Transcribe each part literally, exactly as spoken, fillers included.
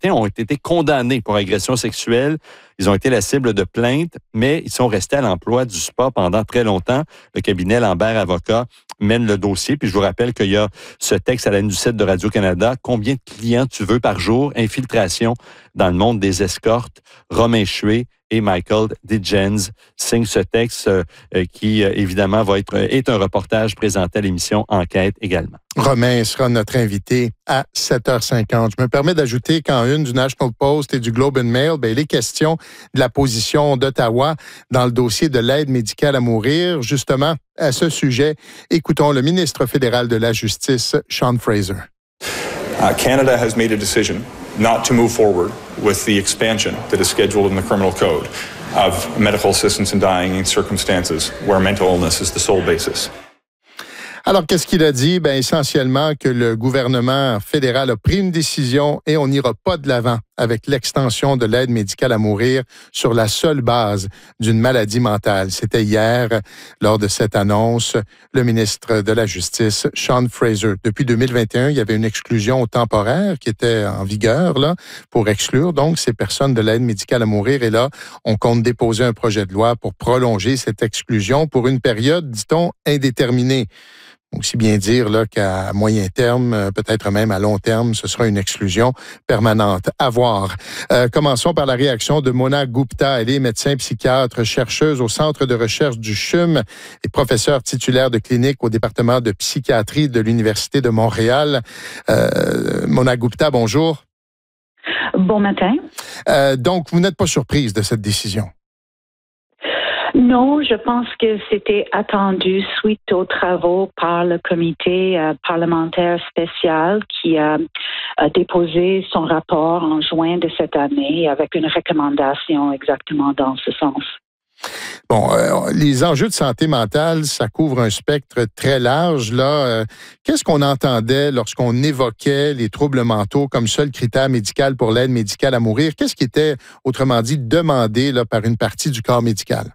certains ont été condamnés pour agression sexuelle. Ils ont été la cible de plaintes, mais ils sont restés à l'emploi du spa pendant très longtemps. Le cabinet Lambert Avocat mène le dossier. Puis je vous rappelle qu'il y a ce texte à la ligne du site de Radio-Canada. Combien de clients tu veux par jour? Infiltration dans le monde des escortes. Romain Chué et Michael Digens signent ce texte euh, qui, euh, évidemment, va être est un reportage présenté à l'émission Enquête également. Romain sera notre invité à sept heures cinquante. Je me permets d'ajouter qu'en une du National Post et du Globe and Mail, bien, il est question de la position d'Ottawa dans le dossier de l'aide médicale à mourir. Justement, à ce sujet, écoutons le ministre fédéral de la Justice, Sean Fraser. Uh, Canada has made a decision not to move forward with the expansion that is scheduled in the criminal code of medical assistance in dying in circumstances where mental illness is the sole basis. Alors, qu'est-ce qu'il a dit? Bien, essentiellement que le gouvernement fédéral a pris une décision et on n'ira pas de l'avant avec l'extension de l'aide médicale à mourir sur la seule base d'une maladie mentale. C'était hier, lors de cette annonce, le ministre de la Justice, Sean Fraser. Depuis deux mille vingt et un, il y avait une exclusion temporaire qui était en vigueur là pour exclure donc ces personnes de l'aide médicale à mourir. Et là, on compte déposer un projet de loi pour prolonger cette exclusion pour une période, dit-on, indéterminée. Aussi bien dire là qu'à moyen terme, peut-être même à long terme, ce sera une exclusion permanente. À voir. Euh, commençons par la réaction de Mona Gupta. Elle est médecin psychiatre, chercheuse au Centre de recherche du C H U M et professeure titulaire de clinique au département de psychiatrie de l'Université de Montréal. Euh, Mona Gupta, bonjour. Bon matin. Euh, donc, vous n'êtes pas surprise de cette décision? Non, je pense que c'était attendu suite aux travaux par le comité euh, parlementaire spécial qui a, a déposé son rapport en juin de cette année avec une recommandation exactement dans ce sens. Bon, euh, les enjeux de santé mentale, ça couvre un spectre très large. Là, euh, qu'est-ce qu'on entendait lorsqu'on évoquait les troubles mentaux comme seul critère médical pour l'aide médicale à mourir? Qu'est-ce qui était, autrement dit, demandé là, par une partie du corps médical?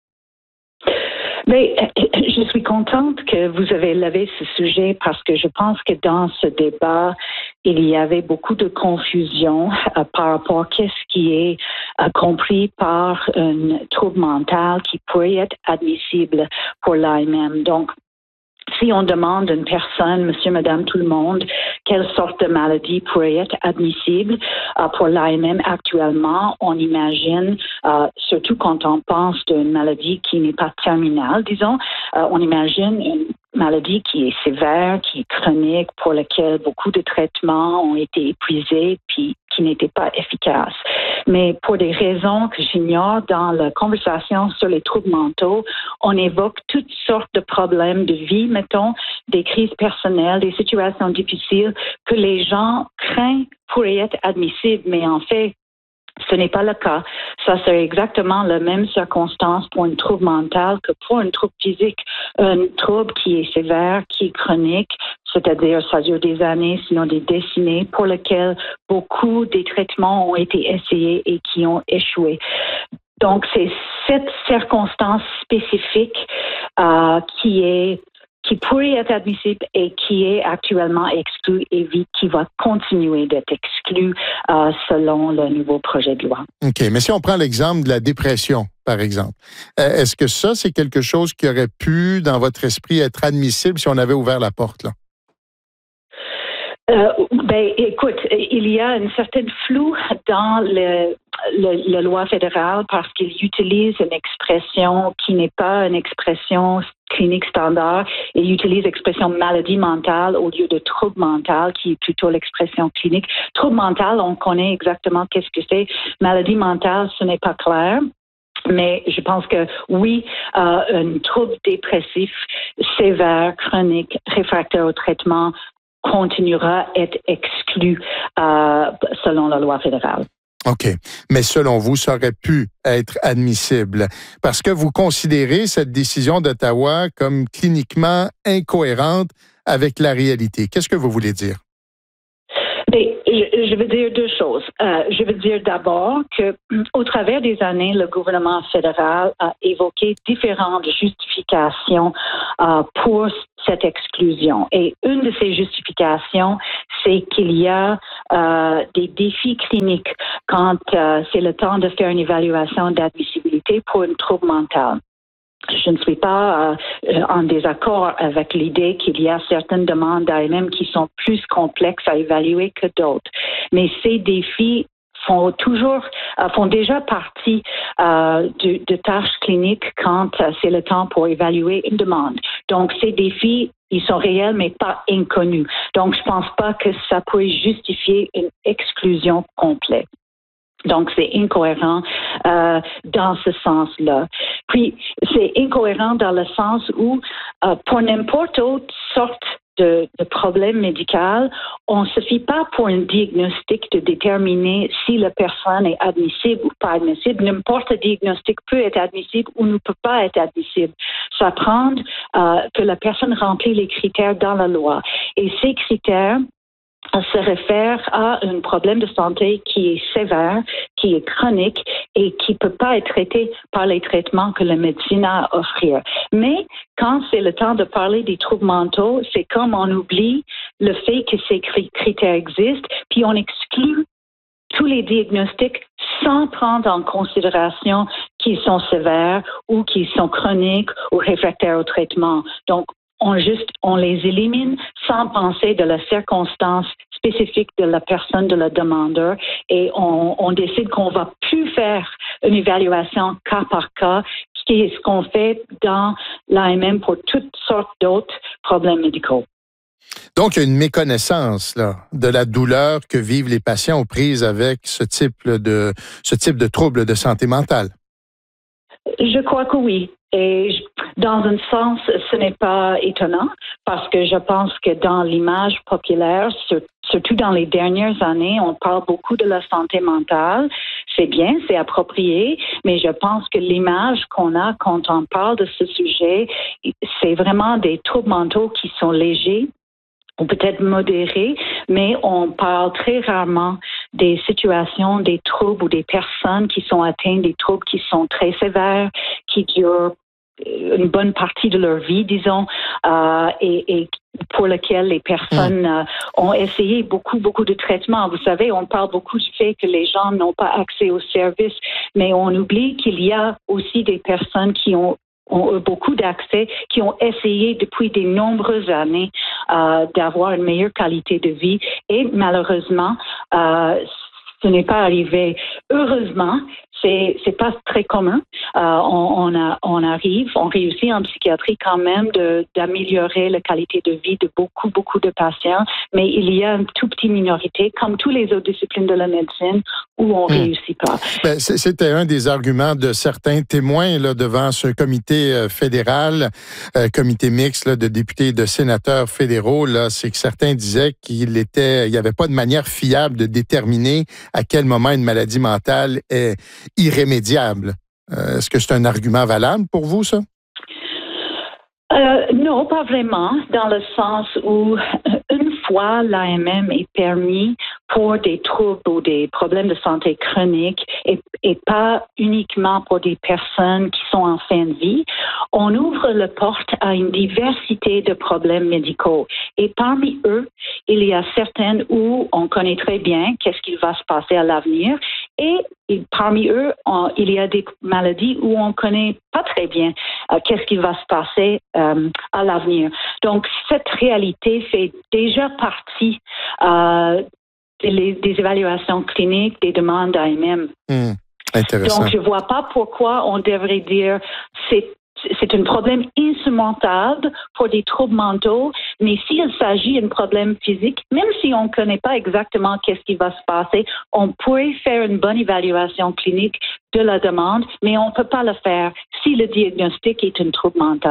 Mais je suis contente que vous avez levé ce sujet parce que je pense que dans ce débat, il y avait beaucoup de confusion euh, par rapport à qu'est-ce qui est euh, compris par un trouble mental qui pourrait être admissible pour l'A M M. Donc, si on demande à une personne, monsieur, madame, tout le monde, quelle sorte de maladie pourrait être admissible euh, pour l'A M M actuellement, on imagine, euh, surtout quand on pense d'une maladie qui n'est pas terminale, disons, euh, on imagine une maladie qui est sévère, qui est chronique, pour laquelle beaucoup de traitements ont été épuisés puis qui n'étaient pas efficaces. Mais pour des raisons que j'ignore, dans la conversation sur les troubles mentaux, on évoque toutes sortes de problèmes de vie, mettons, des crises personnelles, des situations difficiles que les gens craignent pourraient être admissibles, mais en fait, ce n'est pas le cas. Ça, c'est exactement la même circonstance pour un trouble mental que pour un trouble physique. Un trouble qui est sévère, qui est chronique, c'est-à-dire ça dure des années, sinon des décennies, pour lequel beaucoup des traitements ont été essayés et qui ont échoué. Donc, c'est cette circonstance spécifique euh, qui est qui pourrait être admissible et qui est actuellement exclu et qui va continuer d'être exclu euh, selon le nouveau projet de loi. OK, mais si on prend l'exemple de la dépression, par exemple, euh, est-ce que ça, c'est quelque chose qui aurait pu, dans votre esprit, être admissible si on avait ouvert la porte, là? Euh, ben, écoute, il y a une certaine flou dans le, le, la loi fédérale parce qu'il utilise une expression qui n'est pas une expression clinique standard. Il utilise l'expression maladie mentale au lieu de trouble mental, qui est plutôt l'expression clinique. Trouble mental, on connaît exactement qu'est-ce que c'est. Maladie mentale, ce n'est pas clair. Mais je pense que oui, euh, un trouble dépressif sévère, chronique, réfractaire au traitement continuera à être exclu euh, selon la loi fédérale. OK. Mais selon vous, ça aurait pu être admissible parce que vous considérez cette décision d'Ottawa comme cliniquement incohérente avec la réalité. Qu'est-ce que vous voulez dire? Mais Je, je veux dire deux choses. Euh, je veux dire d'abord que, au travers des années, le gouvernement fédéral a évoqué différentes justifications euh, pour cette exclusion. Et une de ces justifications, c'est qu'il y a euh, des défis cliniques quand euh, c'est le temps de faire une évaluation d'admissibilité pour un trouble mental. Je ne suis pas euh, en désaccord avec l'idée qu'il y a certaines demandes d'A M M qui sont plus complexes à évaluer que d'autres. Mais ces défis font toujours, euh, font déjà partie euh, de, de tâches cliniques quand euh, c'est le temps pour évaluer une demande. Donc, ces défis, ils sont réels, mais pas inconnus. Donc, je pense pas que ça pourrait justifier une exclusion complète. Donc, c'est incohérent euh, dans ce sens-là. Puis, c'est incohérent dans le sens où, euh, pour n'importe autre sorte de, de problème médical, on ne se fie pas pour un diagnostic de déterminer si la personne est admissible ou pas admissible. N'importe quel diagnostic peut être admissible ou ne peut pas être admissible. Ça prend euh, que la personne remplit les critères dans la loi. Et ces critères se réfère à un problème de santé qui est sévère, qui est chronique et qui ne peut pas être traité par les traitements que la médecine a à offrir. Mais quand c'est le temps de parler des troubles mentaux, c'est comme on oublie le fait que ces critères existent, puis on exclut tous les diagnostics sans prendre en considération qu'ils sont sévères ou qu'ils sont chroniques ou réfractaires au traitement. Donc, on juste, on les élimine sans penser de la circonstance spécifique de la personne, de la demandeur, et on, on décide qu'on va plus faire une évaluation cas par cas, qui est ce qu'on fait dans l'A M M pour toutes sortes d'autres problèmes médicaux. Donc, il y a une méconnaissance là, de la douleur que vivent les patients aux prises avec ce type de, ce type de troubles de santé mentale. Je crois que oui. Et dans un sens, ce n'est pas étonnant parce que je pense que dans l'image populaire, surtout dans les dernières années, on parle beaucoup de la santé mentale. C'est bien, c'est approprié, mais je pense que l'image qu'on a quand on parle de ce sujet, c'est vraiment des troubles mentaux qui sont légers ou peut-être modérés, mais on parle très rarement des situations, des troubles ou des personnes qui sont atteintes des troubles qui sont très sévères, qui durent une bonne partie de leur vie, disons, euh, et, et pour lesquels les personnes euh, ont essayé beaucoup, beaucoup de traitements. Vous savez, on parle beaucoup du fait que les gens n'ont pas accès aux services, mais on oublie qu'il y a aussi des personnes qui ont ont eu beaucoup d'accès, qui ont essayé depuis de nombreuses années euh, d'avoir une meilleure qualité de vie. Et malheureusement, euh, ce n'est pas arrivé. Heureusement, c'est c'est pas très commun. Euh, on, on, a, on arrive, on réussit en psychiatrie quand même de, d'améliorer la qualité de vie de beaucoup, beaucoup de patients, mais il y a une toute petite minorité, comme toutes les autres disciplines de la médecine, où on ne mmh. réussit pas. Ben, c'était un des arguments de certains témoins là, devant ce comité euh, fédéral, euh, comité mixte là, de députés et de sénateurs fédéraux, là, c'est que certains disaient qu'il était, il n'y avait pas de manière fiable de déterminer à quel moment une maladie mentale est irrémédiable. Euh, est-ce que c'est un argument valable pour vous, ça? Euh, non, pas vraiment, dans le sens où une fois l'A M M est permis pour des troubles ou des problèmes de santé chroniques et, et pas uniquement pour des personnes qui sont en fin de vie, on ouvre la porte à une diversité de problèmes médicaux. Et parmi eux, il y a certaines où on connaît très bien qu'est-ce qui va se passer à l'avenir. Et, et parmi eux, on, il y a des maladies où on ne connaît pas très bien euh, qu'est-ce qui va se passer euh, à l'avenir. Donc, cette réalité fait déjà partie euh, des, des évaluations cliniques, des demandes d'A M M. Mmh, intéressant. Donc, je ne vois pas pourquoi on devrait dire c'est C'est un problème insurmontable pour des troubles mentaux, mais s'il s'agit d'un problème physique, même si on ne connaît pas exactement qu'est-ce qui va se passer, on pourrait faire une bonne évaluation clinique de la demande, mais on ne peut pas le faire si le diagnostic est un trouble mental.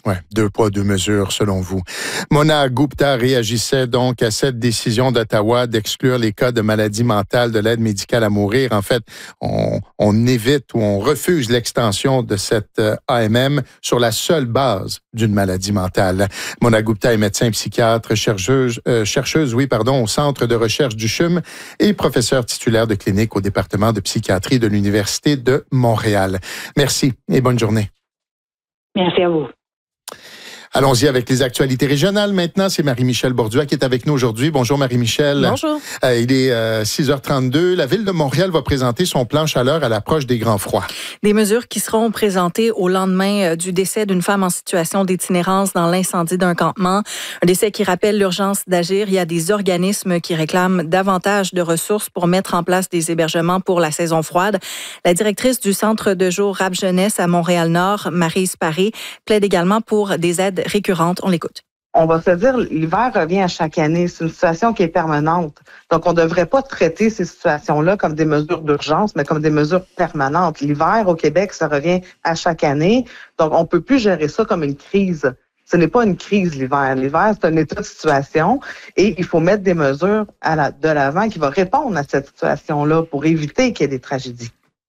Oui, deux poids, deux mesures, selon vous. Mona Gupta réagissait donc à cette décision d'Ottawa d'exclure les cas de maladie mentale de l'aide médicale à mourir. En fait, on, on évite ou on refuse l'extension de cette euh, A M M sur la seule base d'une maladie mentale. Mona Gupta est médecin psychiatre, chercheuse, euh, chercheuse oui, pardon, au Centre de recherche du C H U M et professeure titulaire de clinique au département de psychiatrie de l'Université de Montréal. Merci et bonne journée. Merci à vous. Allons-y avec les actualités régionales. Maintenant, c'est Marie-Michel Borduas qui est avec nous aujourd'hui. Bonjour Marie-Michel. Bonjour. Euh, il est euh, six heures trente-deux. La Ville de Montréal va présenter son plan chaleur à l'approche des grands froids. Des mesures qui seront présentées au lendemain du décès d'une femme en situation d'itinérance dans l'incendie d'un campement. Un décès qui rappelle l'urgence d'agir. Il y a des organismes qui réclament davantage de ressources pour mettre en place des hébergements pour la saison froide. La directrice du Centre de jour Rap Jeunesse à Montréal-Nord, Maryse Paré, plaide également pour des aides récurrentes. On l'écoute. On va se dire, l'hiver revient à chaque année. C'est une situation qui est permanente. Donc, on ne devrait pas traiter ces situations-là comme des mesures d'urgence, mais comme des mesures permanentes. L'hiver au Québec, ça revient à chaque année. Donc, on ne peut plus gérer ça comme une crise. Ce n'est pas une crise, l'hiver. L'hiver, c'est un état de situation et il faut mettre des mesures à la, de l'avant qui vont répondre à cette situation-là pour éviter qu'il y ait des tragédies.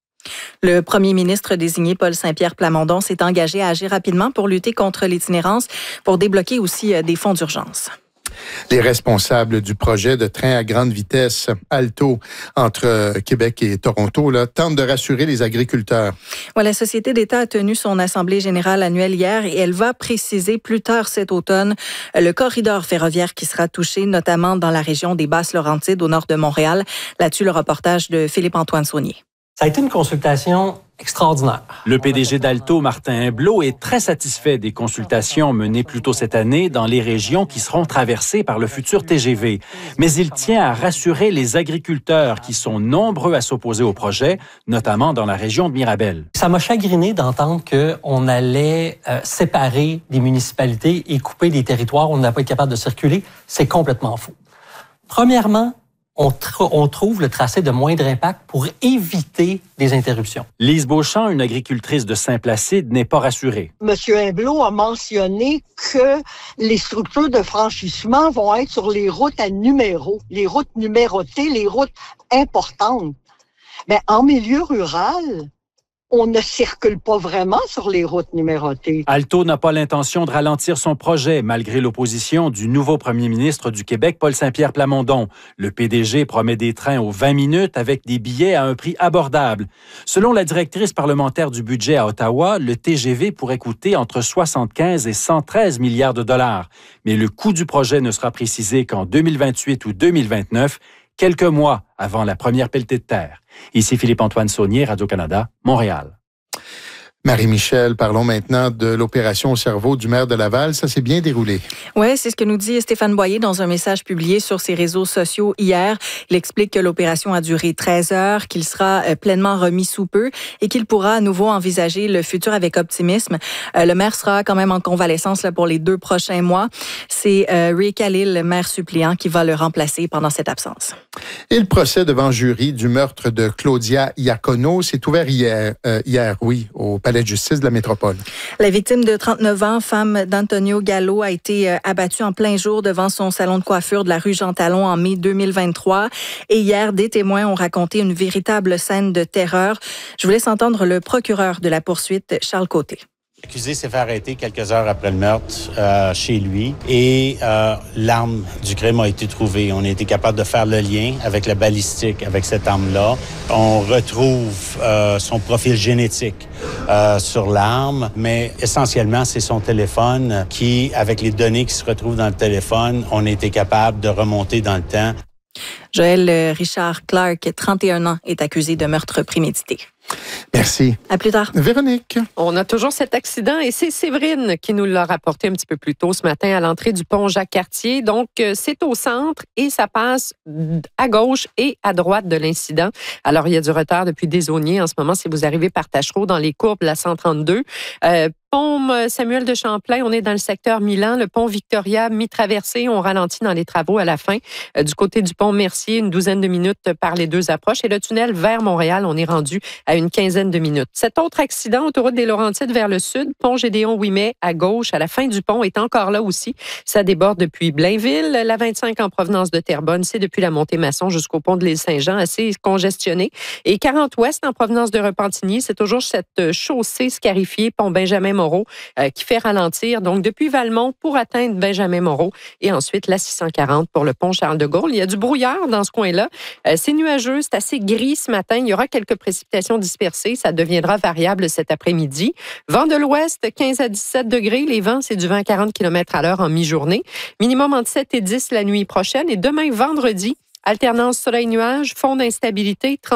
Le premier ministre désigné, Paul Saint-Pierre Plamondon, s'est engagé à agir rapidement pour lutter contre l'itinérance, pour débloquer aussi des fonds d'urgence. Les responsables du projet de train à grande vitesse Alto entre Québec et Toronto là, tentent de rassurer les agriculteurs. Ouais, la Société d'État a tenu son assemblée générale annuelle hier et elle va préciser plus tard cet automne le corridor ferroviaire qui sera touché, notamment dans la région des Basses-Laurentides au nord de Montréal. Là-dessus, le reportage de Philippe-Antoine Saunier. Ça a été une consultation extraordinaire. Le P D G d'Alto, Martin Imblot, est très satisfait des consultations menées plus tôt cette année dans les régions qui seront traversées par le futur T G V. Mais il tient à rassurer les agriculteurs qui sont nombreux à s'opposer au projet, notamment dans la région de Mirabel. Ça m'a chagriné d'entendre qu'on allait euh, séparer des municipalités et couper des territoires où on n'a pas été capable de circuler. C'est complètement faux. Premièrement, On, tr- on trouve le tracé de moindre impact pour éviter des interruptions. Lise Beauchamp, une agricultrice de Saint-Placide, n'est pas rassurée. Monsieur Imblot a mentionné que les structures de franchissement vont être sur les routes à numéro, les routes numérotées, les routes importantes. Mais en milieu rural, on ne circule pas vraiment sur les routes numérotées. Alto n'a pas l'intention de ralentir son projet, malgré l'opposition du nouveau premier ministre du Québec, Paul Saint-Pierre Plamondon. Le P D G promet des trains aux vingt minutes avec des billets à un prix abordable. Selon la directrice parlementaire du budget à Ottawa, le T G V pourrait coûter entre soixante-quinze et cent treize milliards de dollars. Mais le coût du projet ne sera précisé qu'en deux mille vingt-huit ou deux mille vingt-neuf, quelques mois avant la première pelletée de terre. Ici Philippe-Antoine Saunier, Radio-Canada, Montréal. Marie-Michel, parlons maintenant de l'opération au cerveau du maire de Laval. Ça s'est bien déroulé. Oui, c'est ce que nous dit Stéphane Boyer dans un message publié sur ses réseaux sociaux hier. Il explique que l'opération a duré treize heures, qu'il sera pleinement remis sous peu et qu'il pourra à nouveau envisager le futur avec optimisme. Le maire sera quand même en convalescence là, pour les deux prochains mois. C'est Ray Khalil, le maire suppléant, qui va le remplacer pendant cette absence. Et le procès devant jury du meurtre de Claudia Iacono s'est ouvert hier, euh, hier, oui, au Palais de justice de la métropole. La victime de trente-neuf ans, femme d'Antonio Gallo, a été euh, abattue en plein jour devant son salon de coiffure de la rue Jean-Talon en mai deux mille vingt-trois. Et hier, des témoins ont raconté une véritable scène de terreur. Je vous laisse entendre le procureur de la poursuite, Charles Côté. L'accusé s'est fait arrêter quelques heures après le meurtre euh, chez lui et euh, l'arme du crime a été trouvée. On a été capable de faire le lien avec la balistique, avec cette arme-là. On retrouve euh, son profil génétique euh, sur l'arme, mais essentiellement, c'est son téléphone qui, avec les données qui se retrouvent dans le téléphone, on a été capable de remonter dans le temps. Joël Richard Clark, trente et un ans, est accusé de meurtre prémédité. Merci. À plus tard. Véronique. On a toujours cet accident et c'est Séverine qui nous l'a rapporté un petit peu plus tôt ce matin à l'entrée du pont Jacques-Cartier. Donc, c'est au centre et ça passe à gauche et à droite de l'incident. Alors, il y a du retard depuis Desaulniers en ce moment si vous arrivez par Tachereau dans les courbes de la cent trente-deux. Euh, pont Samuel de Champlain, on est dans le secteur Milan. Le pont Victoria, mi-traversé, on ralentit dans les travaux à la fin. Euh, du côté du pont Mercier, Montpensier, une douzaine de minutes par les deux approches. Et le tunnel vers Montréal, on est rendu à une quinzaine de minutes. Cet autre accident, autoroute des Laurentides vers le sud, pont Gédéon-Ouimet à gauche, à la fin du pont, est encore là aussi. Ça déborde depuis Blainville. La vingt-cinq en provenance de Terrebonne, c'est depuis la montée Masson jusqu'au pont de l'île Saint-Jean, assez congestionné. Et quarante ouest en provenance de Repentigny, c'est toujours cette chaussée scarifiée, pont Benjamin-Moreau, euh, qui fait ralentir. Donc, depuis Valmont pour atteindre Benjamin-Moreau et ensuite la six cent quarante pour le pont Charles-de-Gaulle. Il y a du brouillard dans ce coin-là. Euh, c'est nuageux, c'est assez gris ce matin. Il y aura quelques précipitations dispersées. Ça deviendra variable cet après-midi. Vent de l'ouest, quinze à dix-sept degrés. Les vents, c'est du vent à quarante kilomètres à l'heure en mi-journée. Minimum entre sept et dix la nuit prochaine. Et demain, vendredi, alternance soleil-nuage, fond d'instabilité,